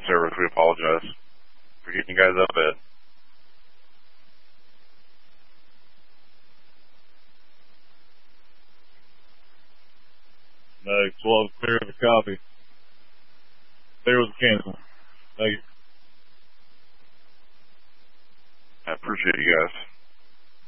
service. We apologize for getting you guys up at. No, 12 clear of the copy. There was a cancel.